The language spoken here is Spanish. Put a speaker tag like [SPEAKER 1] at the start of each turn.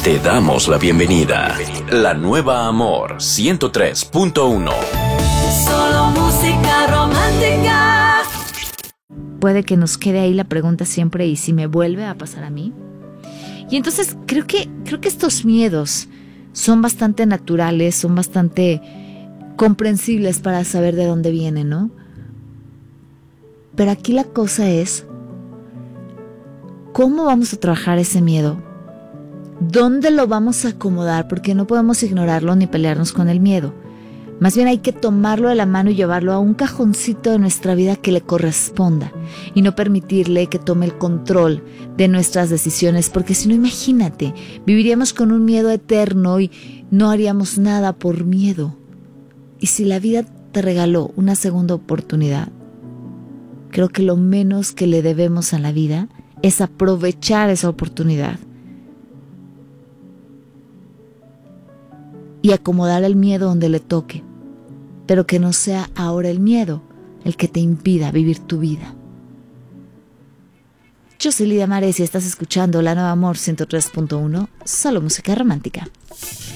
[SPEAKER 1] Te damos la bienvenida. La nueva Amor 103.1.
[SPEAKER 2] Solo música romántica.
[SPEAKER 3] Puede que nos quede ahí la pregunta siempre, ¿y si me vuelve a pasar a mí? Y entonces creo que estos miedos son bastante naturales, son bastante comprensibles para saber de dónde vienen, ¿no? Pero aquí la cosa es, ¿cómo vamos a trabajar ese miedo? ¿Dónde lo vamos a acomodar? Porque no podemos ignorarlo ni pelearnos con el miedo. Más bien hay que tomarlo de la mano y llevarlo a un cajoncito de nuestra vida que le corresponda y no permitirle que tome el control de nuestras decisiones, porque si no, imagínate, viviríamos con un miedo eterno y no haríamos nada por miedo. Y si la vida te regaló una segunda oportunidad, creo que lo menos que le debemos a la vida es aprovechar esa oportunidad y acomodar el miedo donde le toque, pero que no sea ahora el miedo el que te impida vivir tu vida. Yo soy Lidia Mares y estás escuchando La Nueva Amor 103.1, solo música romántica.